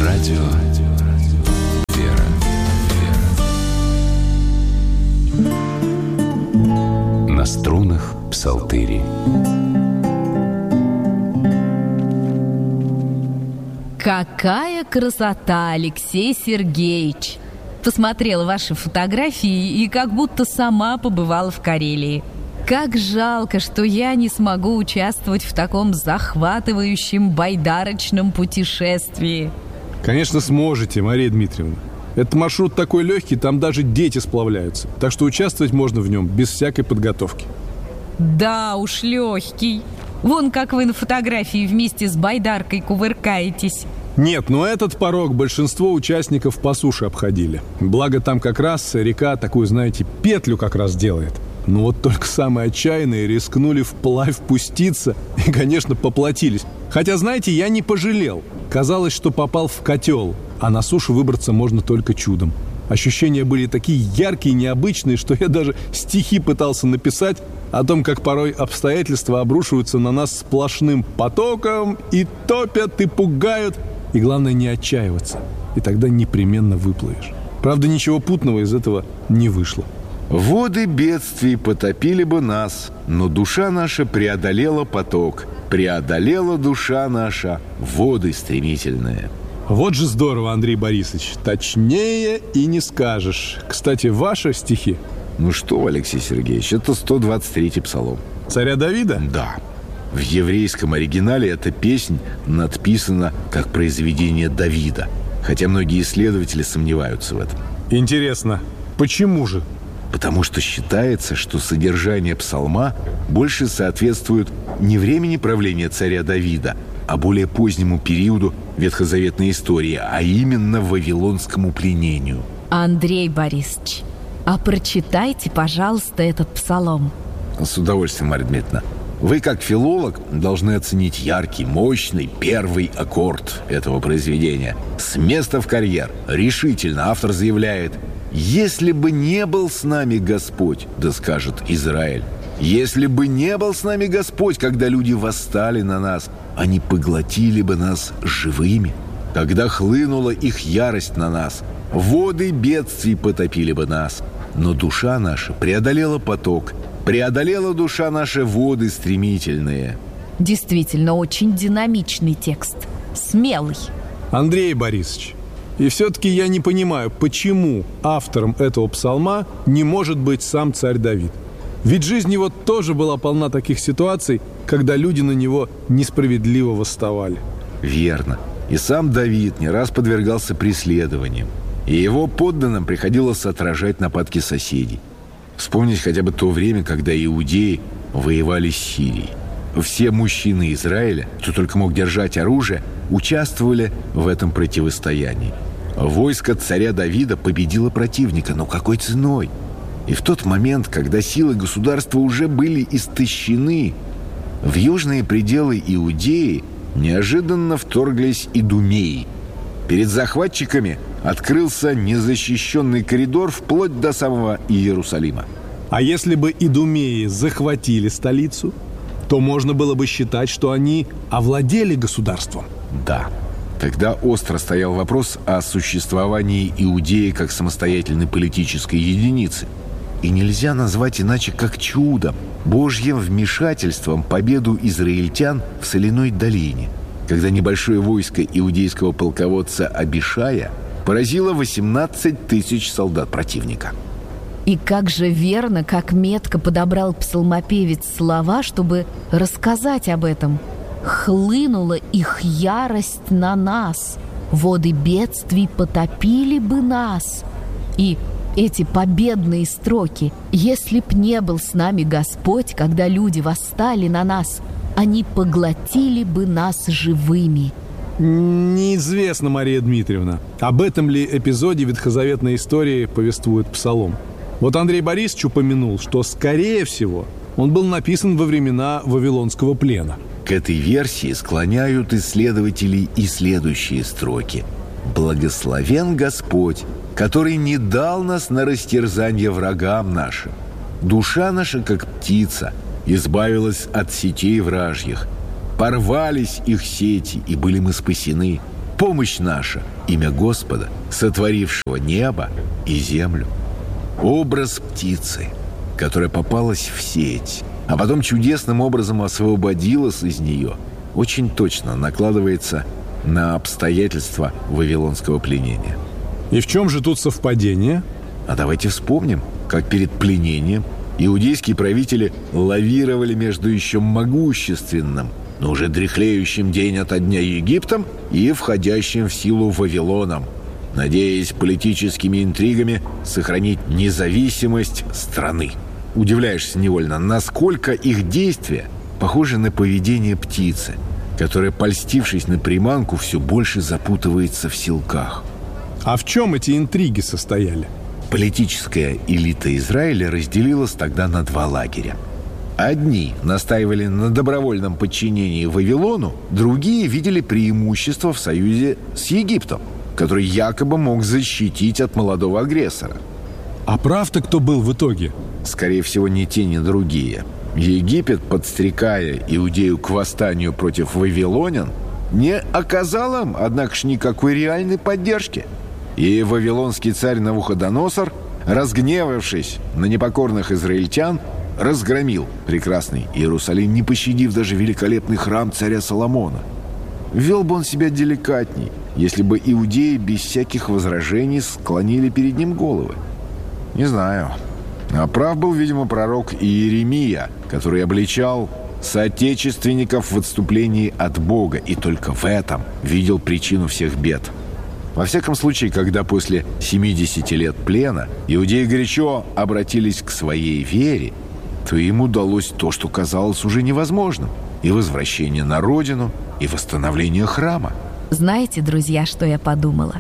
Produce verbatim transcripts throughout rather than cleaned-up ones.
Радио «Вера». На струнах псалтыри. Какая красота, Алексей Сергеевич! Посмотрела ваши фотографии и как будто сама побывала в Карелии. Как жалко, что я не смогу участвовать в таком захватывающем байдарочном путешествии. Конечно, сможете, Мария Дмитриевна. Этот маршрут такой легкий, там даже дети сплавляются. Так что участвовать можно в нем без всякой подготовки. Да уж, легкий. Вон как вы на фотографии вместе с байдаркой кувыркаетесь. Нет, но этот порог большинство участников по суше обходили. Благо там как раз река такую, знаете, петлю как раз делает. Но вот только самые отчаянные рискнули вплавь пуститься и, конечно, поплатились. Хотя, знаете, я не пожалел. Казалось, что попал в котел, а на сушу выбраться можно только чудом. Ощущения были такие яркие и необычные, что я даже стихи пытался написать о том, как порой обстоятельства обрушиваются на нас сплошным потоком и топят, и пугают. И главное, не отчаиваться. И тогда непременно выплывешь. Правда, ничего путного из этого не вышло. Воды бедствий потопили бы нас, но душа наша преодолела поток. Преодолела душа наша воды стремительные. Вот же здорово, Андрей Борисович. Точнее и не скажешь. Кстати, ваши стихи? Ну что, Алексей Сергеевич, это сто двадцать третий псалом. Царя Давида? Да. В еврейском оригинале эта песнь надписана как произведение Давида, хотя многие исследователи сомневаются в этом. Интересно, почему же? Потому что считается, что содержание псалма больше соответствует не времени правления царя Давида, а более позднему периоду ветхозаветной истории, а именно вавилонскому пленению. Андрей Борисович, а прочитайте, пожалуйста, этот псалом. С удовольствием, Марья Дмитриевна. Вы, как филолог, должны оценить яркий, мощный первый аккорд этого произведения. С места в карьер. Решительно автор заявляет: «Если бы не был с нами Господь, да скажет Израиль, если бы не был с нами Господь, когда люди восстали на нас, они поглотили бы нас живыми. Когда хлынула их ярость на нас, воды бедствий потопили бы нас. Но душа наша преодолела поток, преодолела душа наша воды стремительные». Действительно, очень динамичный текст. Смелый. Андрей Борисович, и все-таки я не понимаю, почему автором этого псалма не может быть сам царь Давид. Ведь жизнь его тоже была полна таких ситуаций, когда люди на него несправедливо восставали. Верно. И сам Давид не раз подвергался преследованиям, и его подданным приходилось отражать нападки соседей. Вспомнить хотя бы то время, когда иудеи воевали с Сирией. Все мужчины Израиля, кто только мог держать оружие, участвовали в этом противостоянии. Войско царя Давида победило противника, но какой ценой? И в тот момент, когда силы государства уже были истощены, в южные пределы Иудеи неожиданно вторглись идумеи. Перед захватчиками открылся незащищенный коридор вплоть до самого Иерусалима. А если бы идумеи захватили столицу, то можно было бы считать, что они овладели государством. Да. Тогда остро стоял вопрос о существовании Иудеи как самостоятельной политической единицы. И нельзя назвать иначе как чудом, Божьим вмешательством победу израильтян в соляной долине, когда небольшое войско иудейского полководца Абишая поразило восемнадцать тысяч солдат противника. И как же верно, как метко подобрал псалмопевец слова, чтобы рассказать об этом. «Хлынула их ярость на нас, воды бедствий потопили бы нас». И эти победные строки: «Если б не был с нами Господь, когда люди восстали на нас, они поглотили бы нас живыми». Неизвестно, Мария Дмитриевна, об этом ли эпизоде ветхозаветной истории повествует псалом. Вот Андрей Борисович упомянул, что, скорее всего, он был написан во времена Вавилонского плена. К этой версии склоняют исследователи и следующие строки: «Благословен Господь, который не дал нас на растерзание врагам нашим. Душа наша, как птица, избавилась от сетей вражьих. Порвались их сети, и были мы спасены. помощь наша — имя Господа, сотворившего небо и землю. Образ птицы, которая попалась в сеть, а потом чудесным образом освободилась из нее, очень точно накладывается на обстоятельства вавилонского пленения. И в чем же тут совпадение? А давайте вспомним, как перед пленением иудейские правители лавировали между еще могущественным, но уже дряхлеющим день ото дня Египтом и входящим в силу Вавилоном, надеясь политическими интригами сохранить независимость страны. Удивляешься невольно, насколько их действия похожи на поведение птицы, которая, польстившись на приманку, все больше запутывается в силках. А в чем эти интриги состояли? Политическая элита Израиля разделилась тогда на два лагеря. Одни настаивали на добровольном подчинении Вавилону, другие видели преимущество в союзе с Египтом, который якобы мог защитить от молодого агрессора. А прав-то кто был в итоге? Скорее всего, ни те, ни другие. Египет, подстрекая Иудею к восстанию против вавилонян, не оказал им, однако ж, никакой реальной поддержки. И вавилонский царь Навуходоносор, разгневавшись на непокорных израильтян, разгромил прекрасный Иерусалим, не пощадив даже великолепный храм царя Соломона. Вел бы он себя деликатней, если бы иудеи без всяких возражений склонили перед ним головы. Не знаю. А прав был, видимо, пророк Иеремия, который обличал соотечественников в отступлении от Бога, и только в этом видел причину всех бед. Во всяком случае, когда после семидесяти лет плена иудеи горячо обратились к своей вере, то им удалось то, что казалось уже невозможным: и возвращение на родину, и восстановление храма. Знаете, друзья, что я подумала?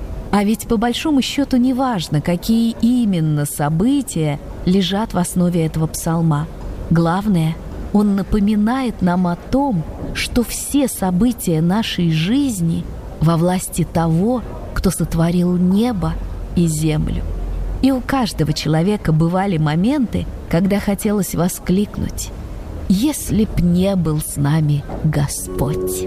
А ведь по большому счету не важно, какие именно события лежат в основе этого псалма. Главное, он напоминает нам о том, что все события нашей жизни во власти того, кто сотворил небо и землю. И у каждого человека бывали моменты, когда хотелось воскликнуть: «Если б не был с нами Господь».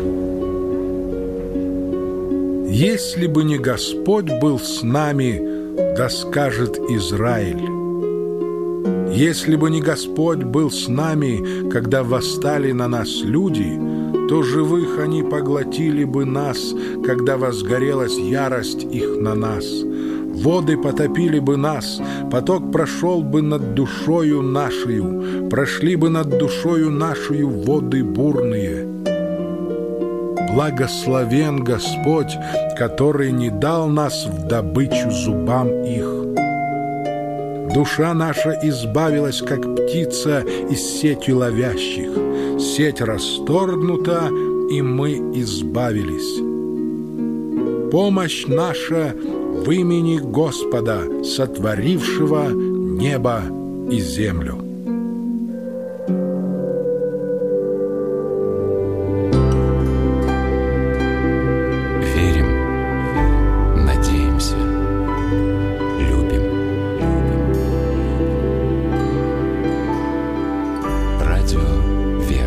«Если бы не Господь был с нами, да скажет Израиль. Если бы не Господь был с нами, когда восстали на нас люди, то живых они поглотили бы нас, когда возгорелась ярость их на нас. Воды потопили бы нас, поток прошел бы над душою нашею, прошли бы над душою нашею воды бурные. Благословен Господь, который не дал нас в добычу зубам их. Душа наша избавилась, как птица из сети ловящих. Сеть расторгнута, и мы избавились. Помощь наша в имени Господа, сотворившего небо и землю».